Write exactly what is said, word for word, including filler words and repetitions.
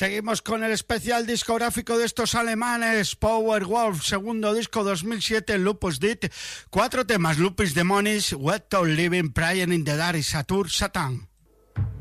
Seguimos con el especial discográfico de estos alemanes, Powerwolf, segundo disco dos mil siete, Lupus Did, cuatro temas, Lupus Demonis, Wet Living, Praying in the Dark y Satur Satan.